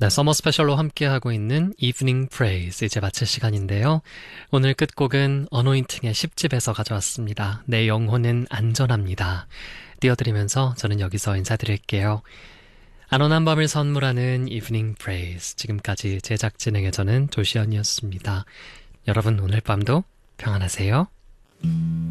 네, 서머 스페셜로 함께하고 있는 Evening Praise 이제 마칠 시간인데요. 오늘 끝곡은 어노인팅의 10집에서 가져왔습니다. 내 영혼은 안전합니다. 띄워드리면서 저는 여기서 인사드릴게요. 안온한 밤을 선물하는 Evening Praise. 지금까지 제작 진행의 저는 조시연이었습니다. 여러분 오늘 밤도 평안하세요.